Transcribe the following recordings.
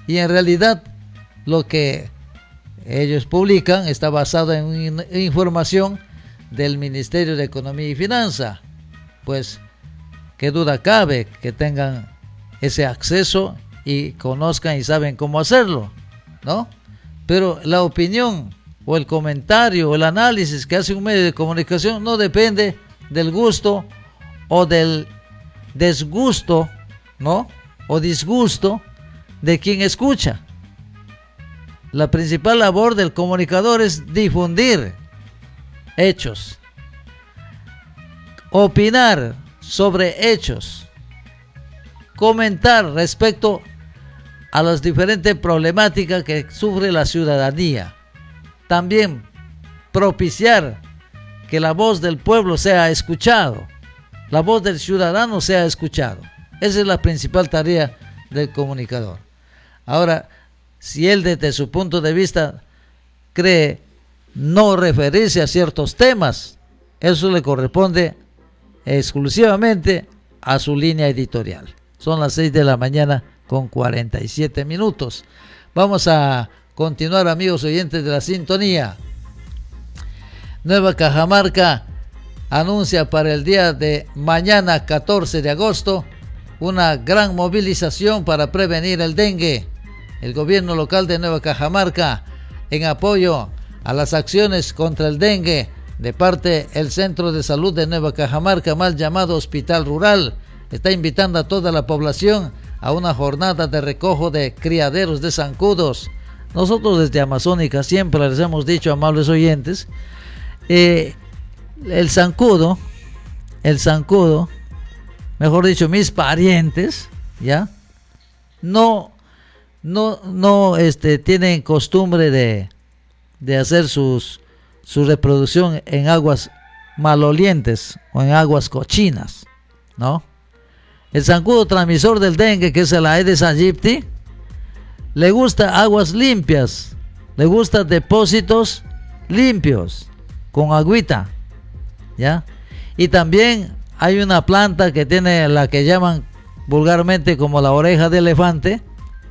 y en realidad lo que ellos publican está basado en información del Ministerio de Economía y Finanza. Pues qué duda cabe que tengan ese acceso y conozcan y saben cómo hacerlo, ¿no? Pero la opinión o el comentario o el análisis que hace un medio de comunicación no depende del gusto o del desgusto, ¿no? O disgusto de quien escucha. La principal labor del comunicador es difundir hechos, opinar sobre hechos, comentar respecto a las diferentes problemáticas que sufre la ciudadanía. También propiciar que la voz del pueblo sea escuchado, la voz del ciudadano sea escuchado. Esa es la principal tarea del comunicador. Ahora, si él desde su punto de vista cree no referirse a ciertos temas, eso le corresponde exclusivamente a su línea editorial. Son las 6 de la mañana con 47 minutos. Vamos a continuar, amigos oyentes de la sintonía. Nueva Cajamarca anuncia para el día de mañana, 14 de agosto, una gran movilización para prevenir el dengue. El gobierno local de Nueva Cajamarca, en apoyo a las acciones contra el dengue de parte del Centro de Salud de Nueva Cajamarca, mal llamado Hospital Rural, está invitando a toda la población a una jornada de recojo de criaderos de zancudos. Nosotros desde Amazónica siempre les hemos dicho, amables oyentes, el zancudo, mejor dicho, mis parientes, ¿ya? No tienen costumbre de hacer su reproducción en aguas malolientes o en aguas cochinas, ¿no? El zancudo transmisor del dengue, que es el Aedes aegypti, le gusta aguas limpias, le gusta depósitos limpios, con agüita, ¿ya? Y también hay una planta que tiene la que llaman vulgarmente como la oreja de elefante.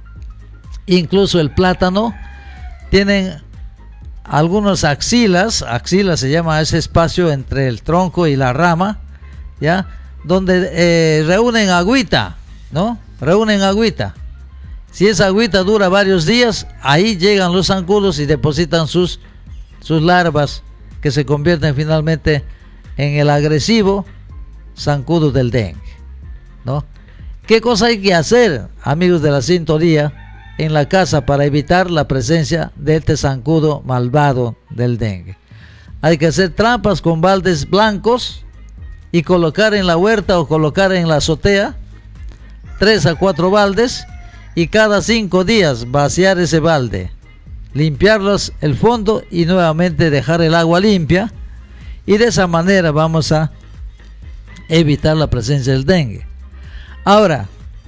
Incluso el plátano tienen algunas axilas se llama ese espacio entre el tronco y la rama, ¿ya? Donde reúnen agüita, ¿no? Reúnen agüita. Si esa agüita dura varios días, ahí llegan los zancudos y depositan sus larvas, que se convierten finalmente en el agresivo zancudo del dengue, ¿no? ¿Qué cosa hay que hacer, amigos de la sintonía, en la casa para evitar la presencia de este zancudo malvado del dengue? Hay que hacer trampas con baldes blancos y colocar en la huerta o colocar en la azotea 3 a 4 baldes, y cada 5 días vaciar ese balde, limpiarlos el fondo y nuevamente dejar el agua limpia, y de esa manera vamos a evitar la presencia del dengue. Ahora,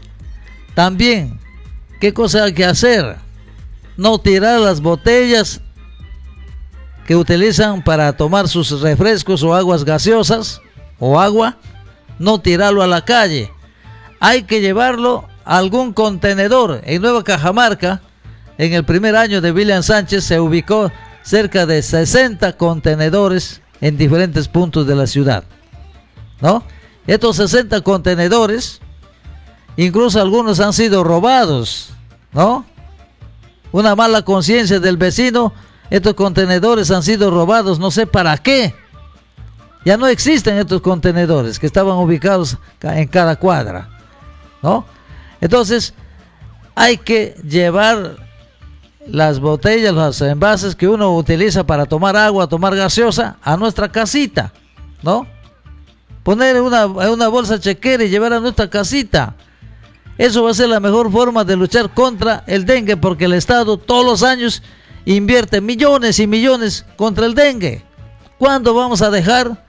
también, ¿qué cosa hay que hacer? No tirar las botellas que utilizan para tomar sus refrescos o aguas gaseosas o agua, no tirarlo a la calle. Hay que llevarlo a algún contenedor. En Nueva Cajamarca, en el primer año de William Sánchez, se ubicó cerca de 60 contenedores en diferentes puntos de la ciudad, ¿no? Estos 60 contenedores, incluso algunos han sido robados, ¿no? Una mala conciencia del vecino, estos contenedores han sido robados, no sé para qué. Ya no existen estos contenedores que estaban ubicados en cada cuadra, ¿no? Entonces, hay que llevar las botellas, los envases que uno utiliza para tomar agua, tomar gaseosa, a nuestra casita, ¿no? Poner en una bolsa chequera y llevar a nuestra casita. Eso va a ser la mejor forma de luchar contra el dengue, porque el Estado todos los años invierte millones y millones contra el dengue. ¿Cuándo vamos a dejar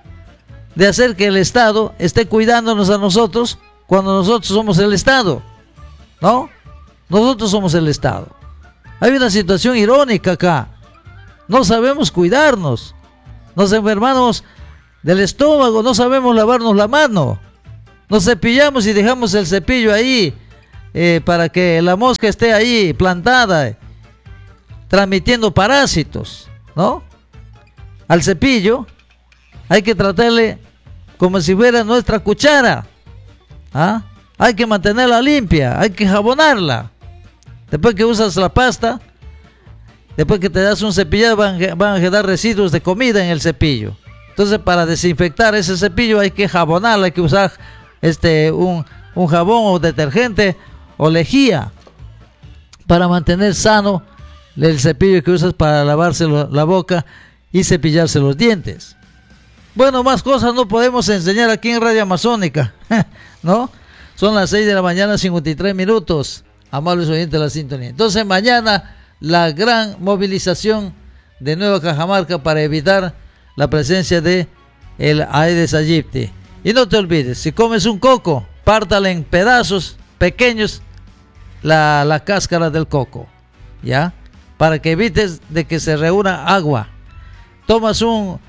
de hacer que el Estado esté cuidándonos a nosotros cuando nosotros somos el Estado? ¿No? Nosotros somos el Estado. Hay una situación irónica acá. No sabemos cuidarnos. Nos enfermamos del estómago, no sabemos lavarnos la mano. Nos cepillamos y dejamos el cepillo ahí para que la mosca esté ahí plantada, transmitiendo parásitos, ¿no? Al cepillo hay que tratarle como si fuera nuestra cuchara, ¿ah? Hay que mantenerla limpia, hay que jabonarla. Después que usas la pasta, después que te das un cepillado, van a quedar residuos de comida en el cepillo. Entonces, para desinfectar ese cepillo hay que jabonarlo, hay que usar un jabón o detergente o lejía para mantener sano el cepillo que usas para lavarse la boca y cepillarse los dientes. Bueno, más cosas no podemos enseñar aquí en Radio Amazónica, ¿no? Son las 6 de la mañana, 53 minutos, amables oyentes de la sintonía. Entonces, mañana la gran movilización de Nueva Cajamarca para evitar la presencia de el Aedes aegypti. Y no te olvides, si comes un coco, pártale en pedazos pequeños la cáscara del coco, ¿ya? Para que evites de que se reúna agua. Tomas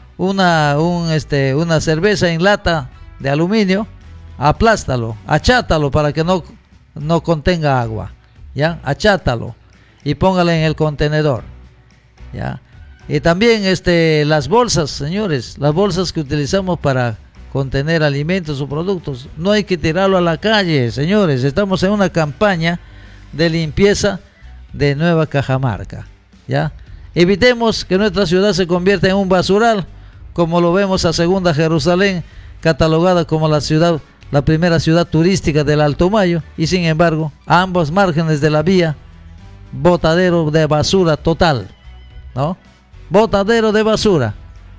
una cerveza en lata de aluminio, aplástalo, achátalo para que no contenga agua, ¿ya? Achátalo y póngalo en el contenedor, ¿ya? Y también las bolsas, señores, las bolsas que utilizamos para contener alimentos o productos, no hay que tirarlo a la calle, señores. Estamos en una campaña de limpieza de Nueva Cajamarca, ¿ya? Evitemos que nuestra ciudad se convierta en un basural, como lo vemos a Segunda Jerusalén, catalogada como la primera ciudad turística del Alto Mayo, y sin embargo, a ambos márgenes de la vía, botadero de basura total, ¿no? Botadero de basura.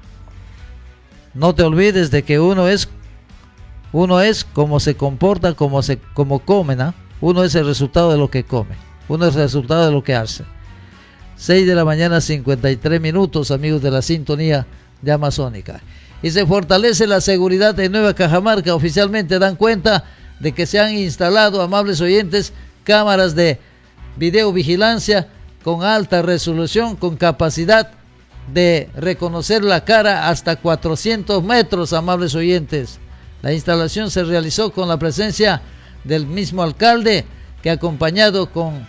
No te olvides de que uno es como se comporta, como come, ¿no? Uno es el resultado de lo que come, uno es el resultado de lo que hace. 6 de la mañana, 53 minutos, amigos de la sintonía de Amazónica. Y se fortalece la seguridad en Nueva Cajamarca. Oficialmente dan cuenta de que se han instalado, amables oyentes, cámaras de videovigilancia con alta resolución, con capacidad de reconocer la cara hasta 400 metros, amables oyentes. La instalación se realizó con la presencia del mismo alcalde, que acompañado con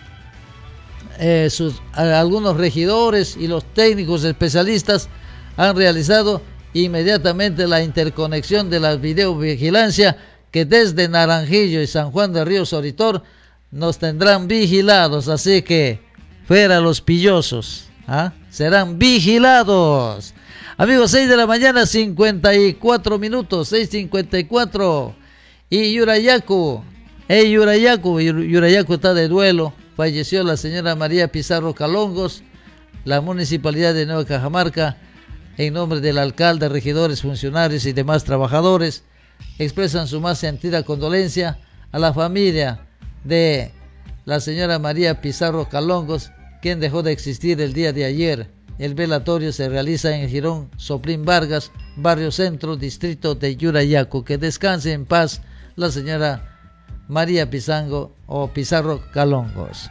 algunos regidores y los técnicos especialistas han realizado inmediatamente la interconexión de la videovigilancia, que desde Naranjillo y San Juan de Río Soritor nos tendrán vigilados. Así que fuera los pillosos, ¿ah? Serán vigilados. Amigos, 6 de la mañana, 54 minutos, 6:54. Y Yurayacu está de duelo. Falleció la señora María Pizarro Calongos. La municipalidad de Nueva Cajamarca, en nombre del alcalde, regidores, funcionarios y demás trabajadores, expresan su más sentida condolencia a la familia de la señora María Pizarro Calongos, quien dejó de existir el día de ayer. El velatorio se realiza en Girón Soplín Vargas, Barrio Centro, distrito de Yurayacu. Que descanse en paz la señora María Pizarro Calongos.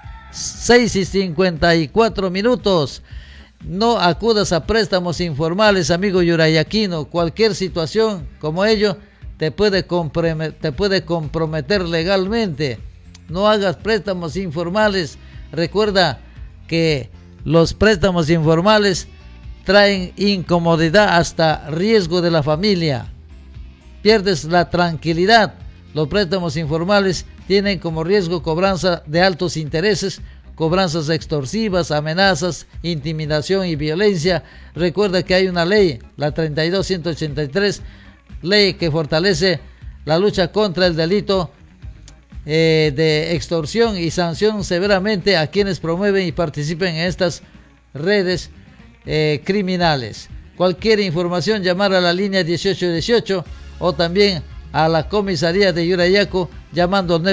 6:54 minutos. No acudas a préstamos informales, amigo yurayaquino. Cualquier situación como ello te puede comprometer legalmente. No hagas préstamos informales. Recuerda que los préstamos informales traen incomodidad, hasta riesgo de la familia. Pierdes la tranquilidad. Los préstamos informales tienen como riesgo cobranza de altos intereses, cobranzas extorsivas, amenazas, intimidación y violencia. Recuerda que hay una ley, la 32.183, ley que fortalece la lucha contra el delito de extorsión y sanciona severamente a quienes promueven y participen en estas redes criminales. Cualquier información, llamar a la línea 1818 o también a la comisaría de Yurayacu llamando al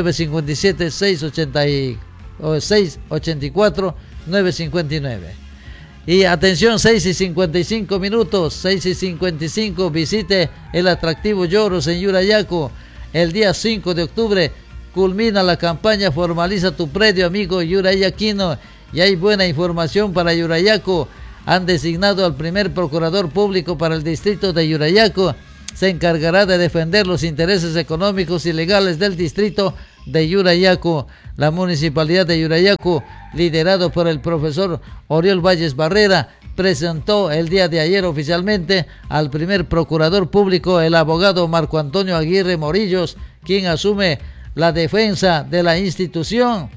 957-684-959. Y atención, 6:55 minutos, 6:55, visite el atractivo Lloros en Yurayacu. El día 5 de octubre culmina la campaña Formaliza tu predio, amigo yurayaquino, y hay buena información para Yurayacu. Han designado al primer procurador público para el distrito de Yurayacu, se encargará de defender los intereses económicos y legales del distrito de Yurayacu. La municipalidad de Yurayacu, liderado por el profesor Oriol Valles Barrera, presentó el día de ayer oficialmente al primer procurador público, el abogado Marco Antonio Aguirre Morillos, quien asume la defensa de la institución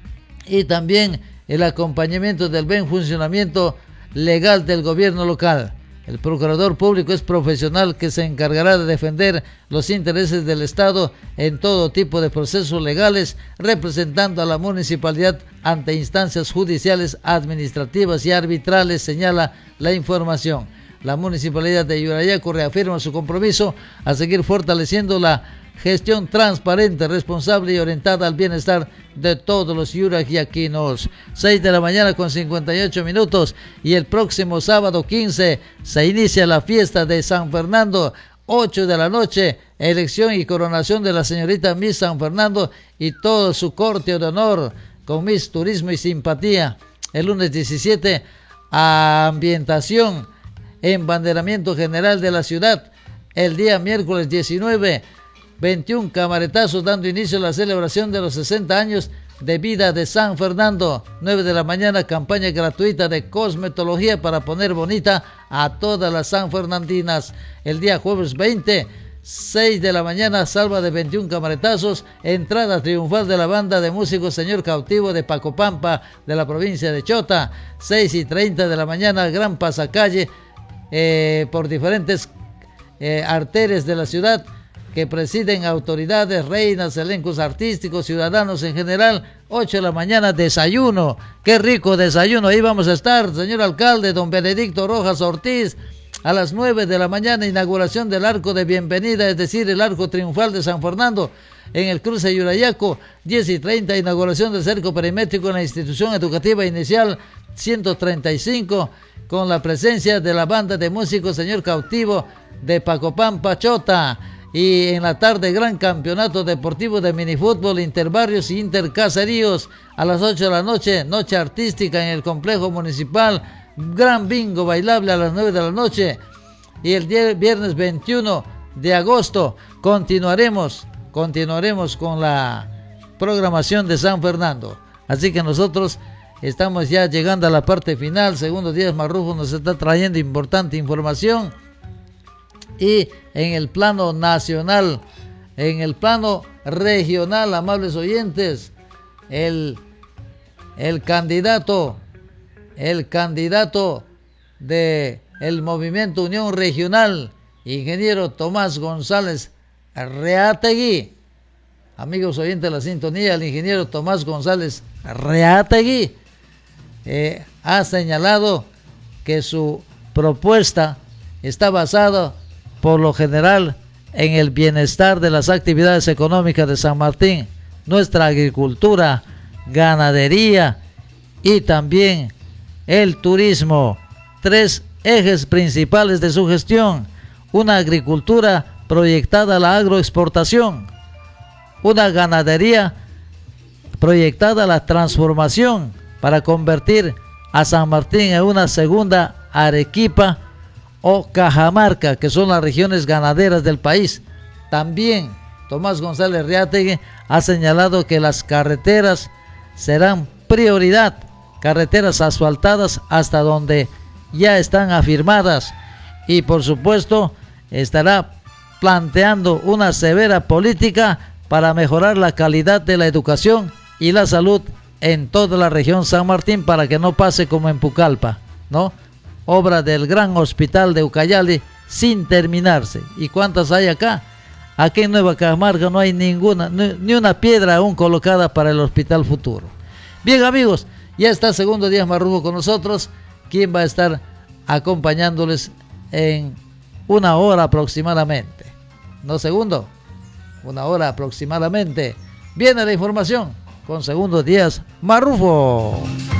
y también el acompañamiento del buen funcionamiento legal del gobierno local. El procurador público es profesional que se encargará de defender los intereses del Estado en todo tipo de procesos legales, representando a la municipalidad ante instancias judiciales, administrativas y arbitrales, señala la información. La municipalidad de Yurayacu reafirma su compromiso a seguir fortaleciendo la gestión transparente, responsable y orientada al bienestar de todos los yurayaquinos. 6 de la mañana con 58 minutos y el próximo sábado 15 se inicia la fiesta de San Fernando. 8 de la noche, elección y coronación de la señorita Miss San Fernando y todo su corte de honor con Miss Turismo y Simpatía. El lunes 17, ambientación, embanderamiento general de la ciudad. El día miércoles 19, 21 camaretazos dando inicio a la celebración de los 60 años de vida de San Fernando. 9 de la mañana, campaña gratuita de cosmetología para poner bonita a todas las sanfernandinas. El día jueves 20, 6 de la mañana, salva de 21 camaretazos, entrada triunfal de la banda de músicos Señor Cautivo de Pacopampa de la provincia de Chota. 6:30 de la mañana, gran pasacalle por diferentes arterias de la ciudad que presiden autoridades, reinas, elencos artísticos, ciudadanos en general. 8 de la mañana, desayuno. Qué rico desayuno. Ahí vamos a estar, señor alcalde, don Benedicto Rojas Ortiz. A las 9 de la mañana, inauguración del arco de bienvenida, es decir, el arco triunfal de San Fernando en el cruce Yurayacu. 10:30, inauguración del cerco perimétrico en la institución educativa inicial 135, con la presencia de la banda de músicos Señor Cautivo de Pacopampa, Chota. Y en la tarde, gran campeonato deportivo de minifútbol interbarrios y intercaseríos. A las 8 de la noche, noche artística en el complejo municipal. Gran bingo bailable a las 9 de la noche. Y el viernes 21 de agosto continuaremos con la programación de San Fernando. Así que nosotros estamos ya llegando a la parte final. Segundo Díaz Marrufo nos está trayendo importante información. Y en el plano nacional, en el plano regional, amables oyentes, el candidato de el Movimiento Unión Regional, ingeniero Tomás González Reategui, amigos oyentes de la sintonía, el ingeniero Tomás González Reategui ha señalado que su propuesta está basada por lo general en el bienestar de las actividades económicas de San Martín, nuestra agricultura, ganadería y también el turismo. 3 ejes principales de su gestión: una agricultura proyectada a la agroexportación, una ganadería proyectada a la transformación para convertir a San Martín en una segunda Arequipa o Cajamarca, que son las regiones ganaderas del país. También Tomás González Reategui ha señalado que las carreteras serán prioridad, carreteras asfaltadas hasta donde ya están afirmadas, y por supuesto estará planteando una severa política para mejorar la calidad de la educación y la salud en toda la región San Martín, para que no pase como en Pucallpa, ¿no? Obra del gran hospital de Ucayali sin terminarse. ¿Y cuántas hay acá? Aquí en Nueva Cajamarca no hay ninguna, ni una piedra aún colocada para el hospital futuro. Bien, amigos, ya está Segundo Díaz Marrufo con nosotros, quien va a estar acompañándoles en 1 hora aproximadamente. No, Segundo, 1 hora aproximadamente. Viene la información con Segundo Díaz Marrufo.